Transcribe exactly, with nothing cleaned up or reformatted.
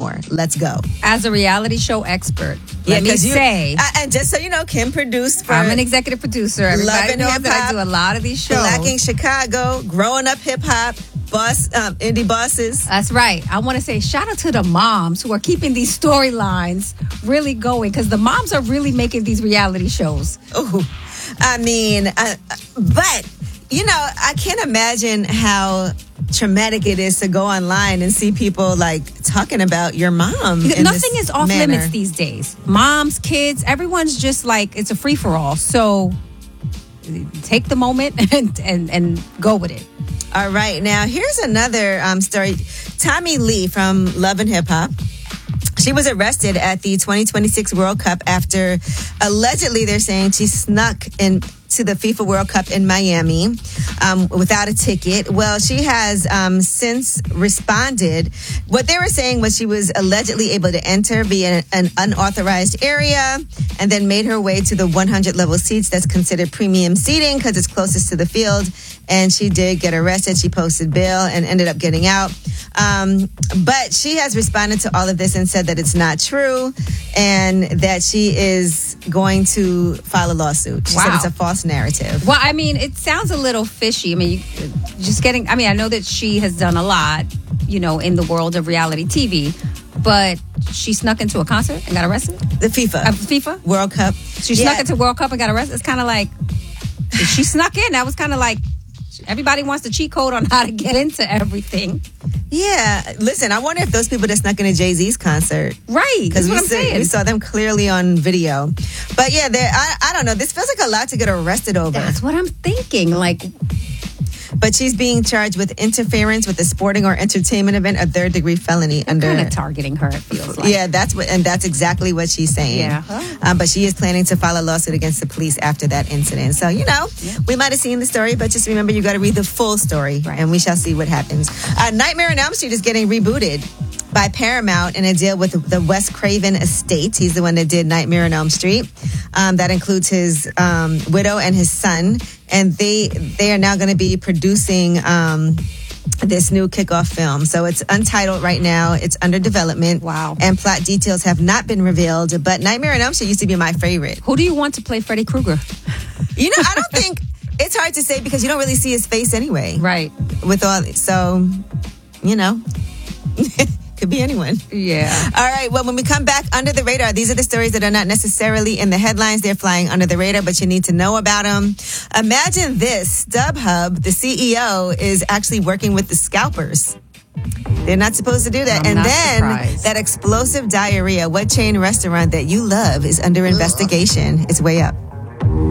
more. Let's go. As a reality show expert, let Yeah, me 'cause you- say, uh, and just so you know, Kim produced for I'm an executive producer. Everybody Love and knows Hip that I Hop, do a lot of these shows. Blacking Chicago, Growing Up Hip Hop, Boss, um, Indie Bosses. That's right. I want to say shout out to the moms who are keeping these storylines really going, because the moms are really making these reality shows. Oh, I mean, uh, but, you know, I can't imagine how traumatic it is to go online and see people like talking about your mom. in Nothing this is off manner. limits these days. Moms, kids, everyone's just like, it's a free for all. So take the moment and, and, and go with it. All right. Now, here's another um, story. Tommy Lee from Love and Hip Hop. She was arrested at the twenty twenty-six World Cup after allegedly they're saying she snuck in to the FIFA World Cup in Miami um, without a ticket. Well, she has um, since responded. What they were saying was she was allegedly able to enter via an unauthorized area and then made her way to the one hundred level seats that's considered premium seating because it's closest to the field. And she did get arrested. She posted bail and ended up getting out. Um, but she has responded to all of this and said that it's not true and that she is going to file a lawsuit. She Wow. said it's a false narrative. Well, I mean, it sounds a little fishy. I mean, you, just getting, I mean, I know that she has done a lot, you know, in the world of reality T V, but she snuck into a concert and got arrested? The FIFA. Uh, FIFA? World Cup. She snuck into World Cup and got arrested? It's kind of like, she snuck in. That was kind of like, everybody wants the cheat code on how to get into everything. Yeah. Listen, I wonder if those people that snuck into Jay-Z's concert. Right. That's Because what we, I'm saw- saying. we saw them clearly on video. But yeah, they're- I, I don't know. This feels like a lot to get arrested over. That's what I'm thinking. Like, But she's being charged with interference with a sporting or entertainment event, a third degree felony under. kind of targeting her, it feels like. Yeah, that's what, and that's exactly what she's saying. Yeah. Um, but she is planning to file a lawsuit against the police after that incident. So, you know, we might have seen the story, but just remember you got to read the full story, Right. and we shall see what happens. Uh, Nightmare on Elm Street is getting rebooted by Paramount in a deal with the Wes Craven estate. He's the one that did Nightmare on Elm Street. Um, that includes his um, widow and his son. And they they are now going to be producing um, this new kickoff film. So it's untitled right now. It's under development. Wow. And plot details have not been revealed. But Nightmare on Elm Street used to be my favorite. Who do you want to play Freddy Krueger? You know, I don't think it's hard to say because you don't really see his face anyway. Right. With all so, you know. Could be anyone. Yeah. All right. Well, when we come back, Under the Radar, these are the stories that are not necessarily in the headlines. They're flying under the radar, but you need to know about them. Imagine this. StubHub, the C E O, is actually working with the scalpers. They're not supposed to do that. I'm and not then surprised. that explosive diarrhea, what chain restaurant that you love is under investigation? It's way up.